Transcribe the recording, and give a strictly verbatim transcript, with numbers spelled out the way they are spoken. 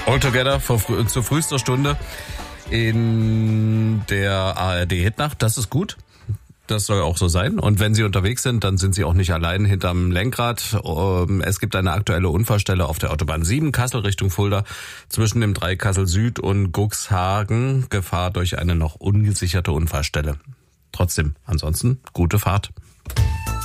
All Together vor, zu frühester Stunde in der A R D-Hitnacht. Das ist gut. Das soll auch so sein. Und wenn Sie unterwegs sind, dann sind Sie auch nicht allein hinterm Lenkrad. Es gibt eine aktuelle Unfallstelle auf der Autobahn sieben, Kassel Richtung Fulda, zwischen dem Dreieck Kassel Süd und Guxhagen. Gefahr durch eine noch ungesicherte Unfallstelle. Trotzdem, ansonsten, gute Fahrt.